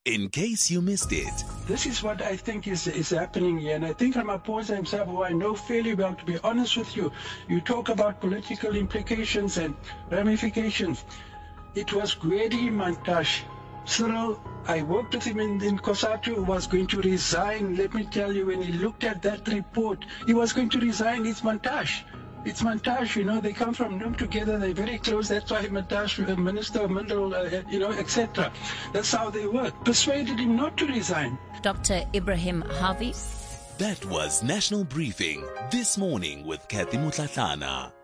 in case you missed it. This is what I think is happening here. And I think Ramaphosa himself, who I know fairly well, to be honest with you, you talk about political implications and ramifications. It was Gwedi Mantashe. Cyril, I worked with him in COSATU, who was going to resign. Let me tell you, when he looked at that report, he was going to resign. It's Mantashe. It's Mantashe, they come from Num together, they're very close. That's why Mantashe, Minister of Mineral, etc. That's how they work. Persuaded him not to resign. Dr. Ibrahim Harvey. That was National Briefing this morning with Kathy Mutlatlana.